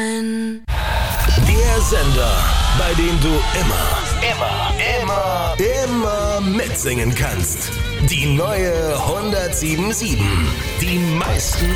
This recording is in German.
Der Sender, bei dem du immer mitsingen kannst. Die neue 107.7. Die meisten